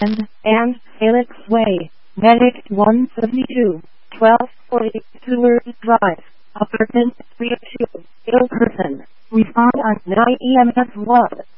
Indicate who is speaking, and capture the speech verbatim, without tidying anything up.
Speaker 1: ten, and Felix Way, Medic one seventy-two, twelve forty, Seward Drive, Apartment three oh two, Ilkerson. Respond on nine E M S one.